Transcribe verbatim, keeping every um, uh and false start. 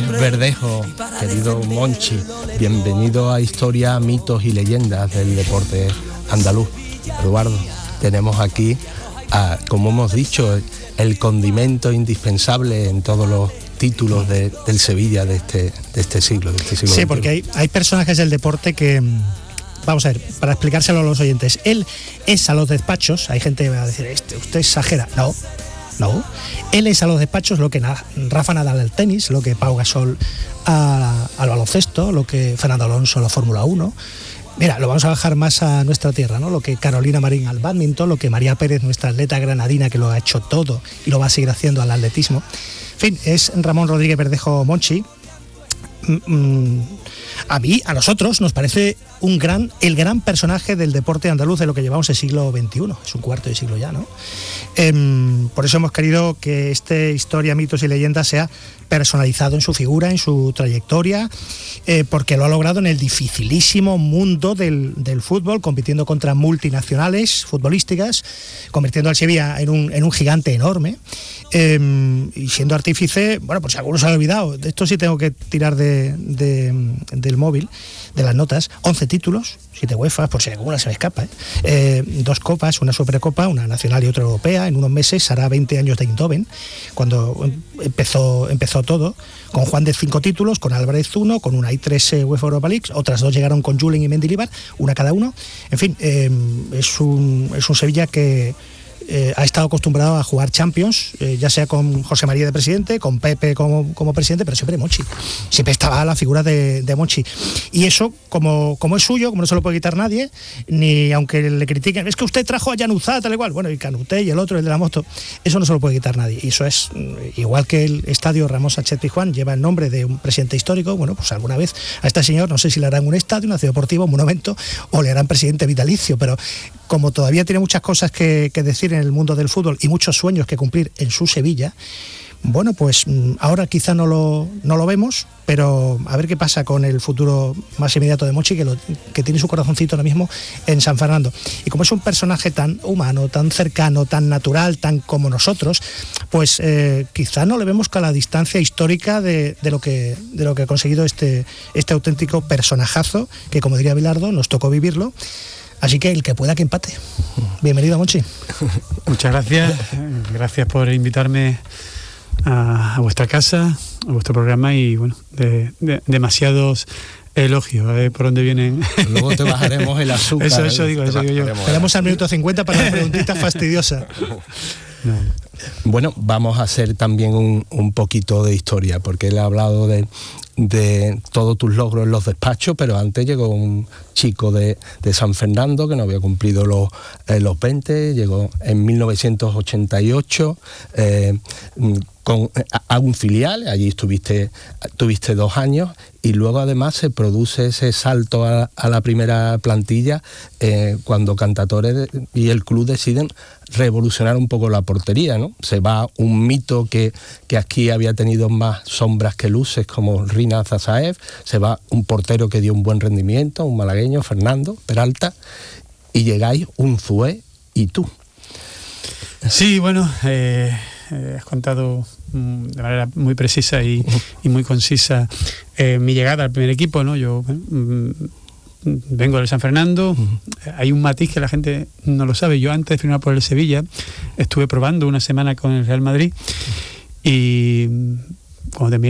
Verdejo, querido Monchi, bienvenido a Historia, Mitos y Leyendas del Deporte Andaluz. Eduardo, tenemos aquí, a, como hemos dicho, el condimento indispensable en todos los títulos de, del Sevilla de este, de este siglo. De este siglo sí, veintiuno. Porque hay, hay personajes del deporte que... Vamos a ver, para explicárselo a los oyentes. Él es a los despachos, hay gente que va a decir, este, usted exagera. No, no. Él es a los despachos lo que Rafa Nadal al tenis, lo que Pau Gasol a, al baloncesto, lo que Fernando Alonso a la Fórmula uno. Mira, lo vamos a bajar más a nuestra tierra, ¿no? Lo que Carolina Marín al bádminton, lo que María Pérez, nuestra atleta granadina, que lo ha hecho todo y lo va a seguir haciendo al atletismo. En fin, es Ramón Rodríguez Verdejo Monchi. Mm, a mí, a nosotros, nos parece un gran, el gran personaje del deporte andaluz de lo que llevamos el siglo veintiuno, es un cuarto de siglo ya, ¿no? Eh, por eso hemos querido que este Historia, Mitos y Leyendas sea personalizado en su figura, en su trayectoria, eh, porque lo ha logrado en el dificilísimo mundo del, del fútbol, compitiendo contra multinacionales futbolísticas, convirtiendo al Sevilla en un, en un gigante enorme, eh, y siendo artífice, bueno, pues si algunos se han olvidado, de esto sí tengo que tirar de, de, del móvil, de las notas, once títulos, siete UEFA, por si alguna se me escapa, ¿eh? Eh, dos copas, una Supercopa, una nacional y otra europea. En unos meses hará veinte años de Eindhoven, cuando empezó, empezó todo, con Juan de cinco títulos, con Álvarez uno, con una y tres eh, UEFA Europa League, otras dos llegaron con Julen y Mendilibar, una cada uno. En fin, eh, es, un, es un Sevilla que Eh, ha estado acostumbrado a jugar Champions, eh, ya sea con José María de presidente, con Pepe como, como presidente, pero siempre Monchi. Siempre estaba la figura de, de Monchi. Y eso, como, como es suyo, como no se lo puede quitar nadie, ni aunque le critiquen, es que usted trajo a Januzá, tal y cual, bueno, y Canuté y el otro, el de la moto, eso no se lo puede quitar nadie. Y eso es, igual que el estadio Ramón Sánchez Pizjuán lleva el nombre de un presidente histórico, bueno, pues alguna vez a este señor, no sé si le harán un estadio, una ciudad deportiva, un monumento, o le harán presidente vitalicio, pero como todavía tiene muchas cosas que, que decir en el mundo del fútbol y muchos sueños que cumplir en su Sevilla, bueno, pues ahora quizá no lo, no lo vemos, pero a ver qué pasa con el futuro más inmediato de Monchi, que, lo, que tiene su corazoncito ahora mismo en San Fernando. Y como es un personaje tan humano, tan cercano, tan natural, tan como nosotros, pues eh, quizá no le vemos con la distancia histórica de, de, lo que, de lo que ha conseguido este, este auténtico personajazo, que como diría Bilardo, nos tocó vivirlo. Así que el que pueda que empate. Bienvenido, Monchi. Muchas gracias. Gracias por invitarme a, a vuestra casa, a vuestro programa y, bueno, de, de, demasiados elogios. A ver por dónde vienen. Luego te bajaremos el azúcar. Eso, eso digo, eso digo yo. Esperamos al minuto cincuenta para la preguntita fastidiosa. No. Bueno, vamos a hacer también un, un poquito de historia, porque él ha hablado de, de todos tus logros en los despachos, pero antes llegó un chico de, de San Fernando que no había cumplido los, eh, los veinte, llegó en mil novecientos ochenta y ocho eh, con, a, a un filial, allí estuviste, tuviste dos años, y luego además se produce ese salto a, a la primera plantilla eh, cuando Cantatore y el club deciden revolucionar un poco la portería, ¿no? Se va un mito que, que aquí había tenido más sombras que luces, como Rina Zazaev, se va un portero que dio un buen rendimiento, un malagueño, Fernando Peralta, y llegáis un Zue y tú. Sí, bueno, eh, eh, has contado mm, de manera muy precisa y, y muy concisa eh, mi llegada al primer equipo, ¿no? Yo mm, vengo del San Fernando. Uh-huh. Hay un matiz que la gente no lo sabe. Yo antes de firmar por el Sevilla estuve probando una semana con el Real Madrid y cuando terminé